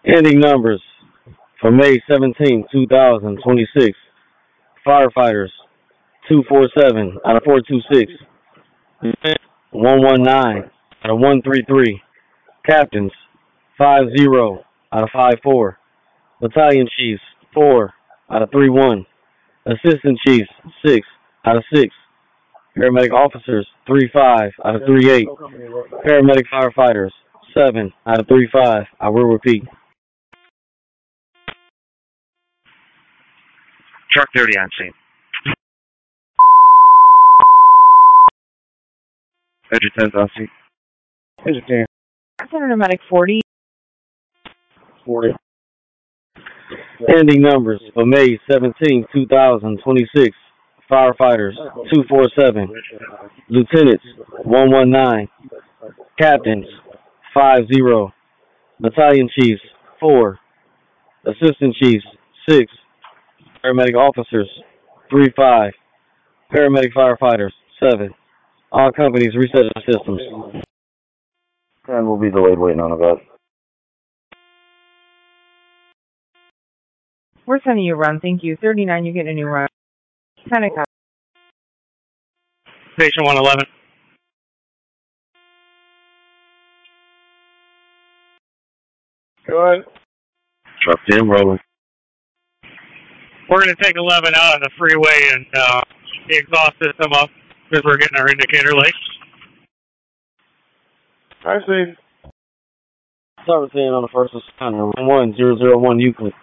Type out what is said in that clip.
Ending numbers for May 17, 2026. Firefighters 247 out of 426. 119 out of 133. Captains 50 out of 54. Battalion chiefs 4 out of 31. Assistant chiefs 6 out of 6. Paramedic officers 3-5 out of 3-8. Paramedic firefighters 7 out of 3-5. I will repeat. Truck 30 on scene. Edge 10's on scene. Edge 10. Senator Medic 40. 40. Ending numbers for May 17, 2026. Firefighters 247. Lieutenants 119. Captains 50. Battalion chiefs 4. Assistant chiefs 6. Paramedic officers 3-5. Paramedic firefighters 7. All companies reset their systems. And we'll be delayed waiting on the vet. We're sending you a run. Thank you. 39, you're getting a new run. Kind of copy. Station 111. Go ahead. Truck 10 rolling. We're going to take 11 out of the freeway and the exhaust system up because we're getting our indicator late. I see. Service in on the first responder 11001 Euclid.